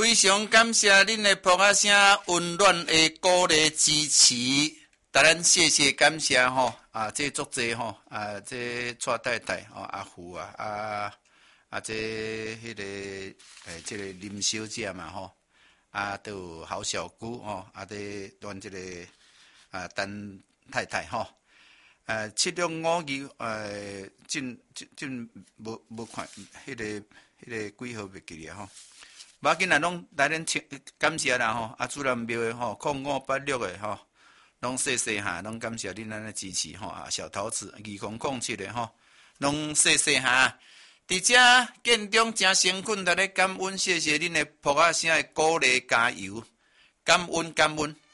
非常感谢恁的噗仔声温暖的鼓励支持，当然谢谢感谢吼啊，这足济吼啊，这蔡太太吼阿富这迄个这个林小姐嘛吼都有郝小姑吼咱这个陈太太吼七龙五牛真无看迄个几号袂记咧吼。无要紧啦，拢来恁感谢啦吼，主任庙的吼0586的吼，拢细下，拢感谢恁安尼支持吼小桃子2007的吼，拢细下。伫遮建中真辛苦，大家感恩，谢谢恁的噗仔声的鼓励加油，感恩。